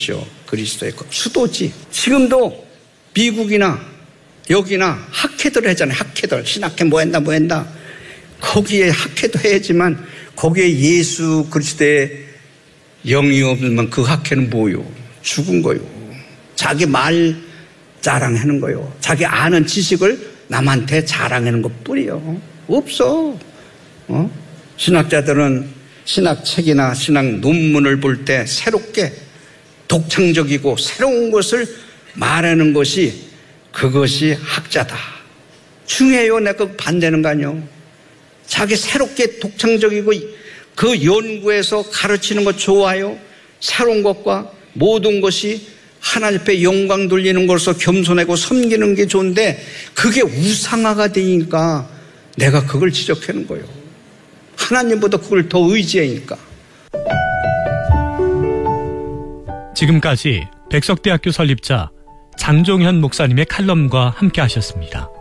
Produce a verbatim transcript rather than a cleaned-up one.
그리스도의 수도지. 지금도 미국이나 여기나 학회들 하잖아요. 학회들. 신학회 뭐 한다 뭐 한다. 거기에 학회도 해야지만 거기에 예수 그리스도의 영이 없으면 그 학회는 뭐요? 죽은 거요. 자기 말 자랑하는 거요. 자기 아는 지식을 남한테 자랑하는 것뿐이요. 없어. 어? 신학자들은 신학책이나 신학 논문을 볼 때 새롭게 독창적이고 새로운 것을 말하는 것이 그것이 학자다. 중요해요. 내가 반대는 거 아니요. 자기 새롭게 독창적이고 그 연구에서 가르치는 것 좋아요. 새로운 것과 모든 것이 하나님 앞에 영광 돌리는 것으로 겸손하고 섬기는 게 좋은데 그게 우상화가 되니까 내가 그걸 지적하는 거예요. 하나님보다 그걸 더 의지하니까. 지금까지 백석대학교 설립자 장종현 목사님의 칼럼과 함께 하셨습니다.